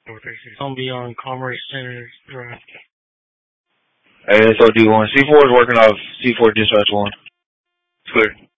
It's gonna be on Commerce Center Drive. Hey, SOD1. C4 is working off C4 dispatch 1. It's clear.